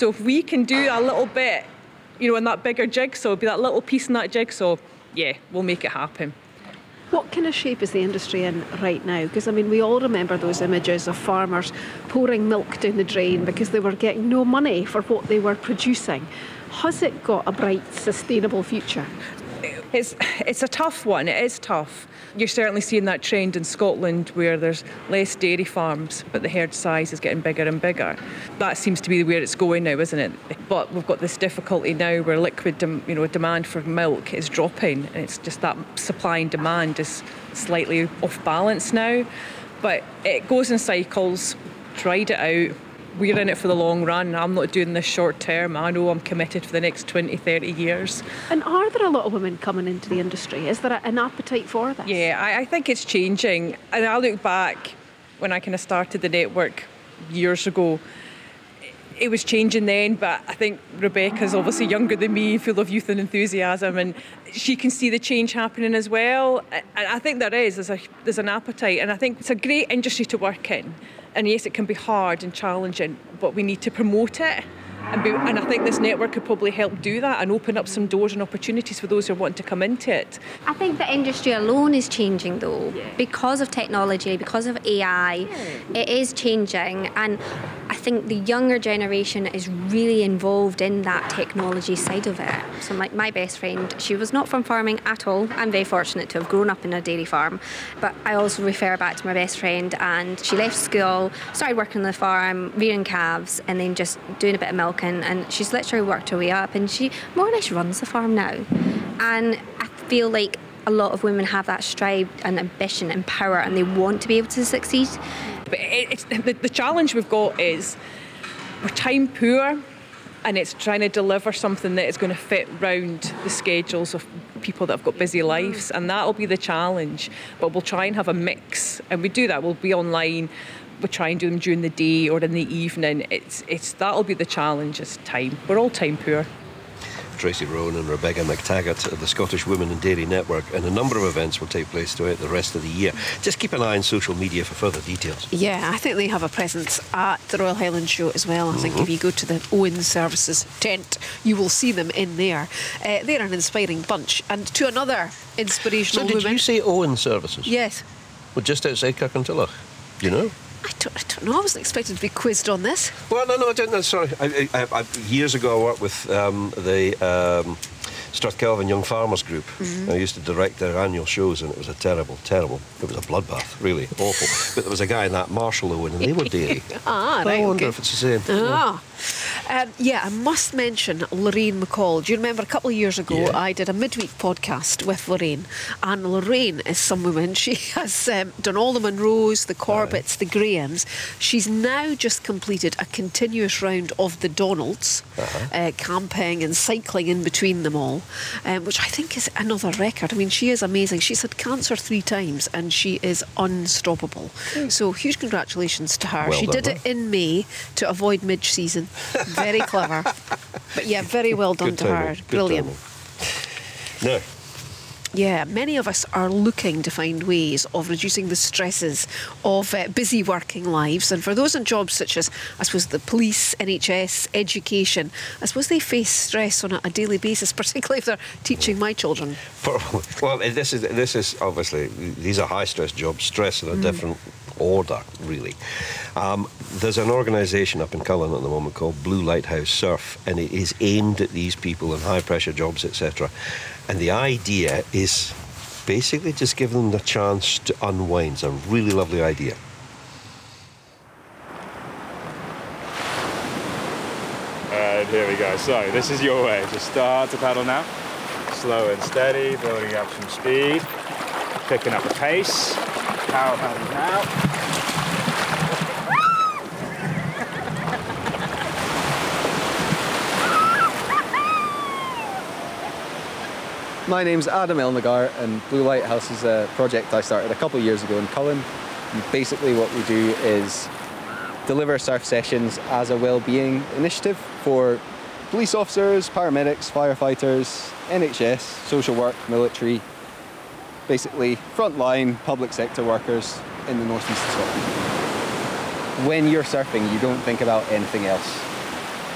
So if we can do a little bit, in that bigger jigsaw, be that little piece in that jigsaw, yeah, we'll make it happen. What kind of shape is the industry in right now? Because, we all remember those images of farmers pouring milk down the drain because they were getting no money for what they were producing. Has it got a bright, sustainable future? It's a tough one. It is tough. You're certainly seeing that trend in Scotland where there's less dairy farms, but the herd size is getting bigger and bigger. That seems to be where it's going now, isn't it? But we've got this difficulty now where liquid, demand for milk is dropping, and it's just that supply and demand is slightly off balance now. But it goes in cycles. Tried it out. We're in it for the long run. I'm not doing this short term. I know I'm committed for the next 20, 30 years. And are there a lot of women coming into the industry? Is there an appetite for this? Yeah, I think it's changing. And I look back when I kind of started the network years ago. It was changing then, but I think Rebecca's obviously younger than me, full of youth and enthusiasm, and she can see the change happening as well. And I think there's an appetite, and I think it's a great industry to work in. And yes, it can be hard and challenging, but we need to promote it. And I think this network could probably help do that and open up some doors and opportunities for those who want to come into it. I think the industry alone is changing though, because of technology, because of AI. It is changing, and I think the younger generation is really involved in that technology side of it. So like my best friend, she was not from farming at all. I'm very fortunate to have grown up in a dairy farm, but I also refer back to my best friend, and she left school, started working on the farm, rearing calves, and then just doing a bit of milk. And she's literally worked her way up, and she more or less runs the farm now. And I feel like a lot of women have that strive and ambition and power, and they want to be able to succeed. But the challenge we've got is we're time poor, and it's trying to deliver something that is going to fit round the schedules of people that have got busy lives, and that'll be the challenge. But we'll try and have a mix, and we do that. We'll be online. We try and do them during the day or in the evening. That'll be the challenge, is time. We're all time poor. Tracy Rowan and Rebecca McTaggart at the Scottish Women in Dairy Network, and a number of events will take place throughout the rest of the year. Just keep an eye on social media for further details. Yeah, I think they have a presence at the Royal Highland Show as well. I think if you go to the Owen Services tent, you will see them in there. They're an inspiring bunch. And to another inspirational woman... So did you say Owen Services? Yes. Well, just outside Kirkintilloch, you know? I don't know. I wasn't expected to be quizzed on this. Well, no, I didn't. Sorry. Years ago, I worked with the Strathkelvin Young Farmers Group. I used to direct their annual shows, and it was a terrible, it was a bloodbath, really awful. But there was a guy in that, Marshall Owen, and they were dairy. I wonder if it's the same. I must mention Lorraine McCall. Do you remember a couple of years ago I did a midweek podcast with Lorraine, and Lorraine is some woman. She has done all the Munros, the Corbetts, the Grahams. She's now just completed a continuous round of the Donalds, camping and cycling in between them all, which I think is another record. I mean, she is amazing. She's had cancer 3 times and she is unstoppable. So huge congratulations to her. She did it in May to avoid mid-season. Very clever. But yeah, very well done to her. Brilliant. No. Yeah, many of us are looking to find ways of reducing the stresses of busy working lives. And for those in jobs such as, I suppose, the police, NHS, education, I suppose they face stress on a daily basis, particularly if they're teaching my children. Well, this is obviously, these are high-stress jobs, stress in a different order, really. There's an organisation up in Cullen at the moment called Blue Lighthouse Surf, and it is aimed at these people in high-pressure jobs, etc. And the idea is basically just give them the chance to unwind. It's a really lovely idea. And here we go. So this is your way. Just start to paddle now. Slow and steady, building up some speed, picking up the pace. Power paddles now. My name's Adam Elnagar, and Blue Lighthouse is a project I started a couple of years ago in Cullen. And basically what we do is deliver surf sessions as a well-being initiative for police officers, paramedics, firefighters, NHS, social work, military, basically frontline public sector workers in the northeast of Scotland. When you're surfing, you don't think about anything else.